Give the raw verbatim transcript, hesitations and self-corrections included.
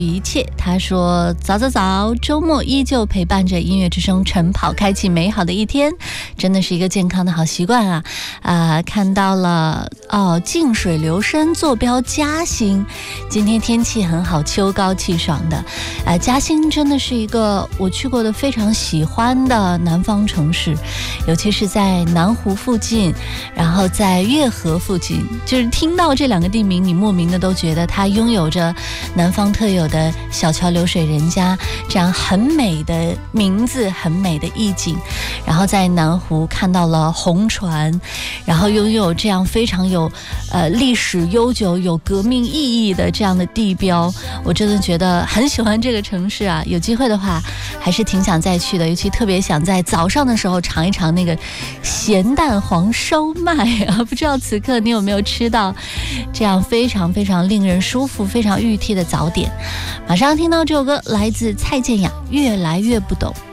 一切，他说早早早，周末依旧陪伴着音乐之声晨跑，开启美好的一天，真的是一个健康的好习惯啊！啊、呃，看到了哦，静水流深，坐标嘉兴，今天天气很好，秋高气爽的。呃，嘉兴真的是一个我去过的非常喜欢的南方城市，尤其是在南湖附近，然后在月河附近，就是听到这两个地名，你莫名的都觉得它拥有着南方特有的小桥流水人家这样很美的名字，很美的意境。然后在南湖看到了红船，然后拥有这样非常有呃历史悠久、有革命意义的这样的地标，我真的觉得很喜欢这个城市啊！有机会的话还是挺想再去的，尤其特别想在早上的时候尝一尝那个咸蛋黄烧麦啊！不知道此刻你有没有吃到这样非常非常令人舒服、非常熨帖的早点？马上听到这首歌，来自蔡健雅，《越来越不懂》。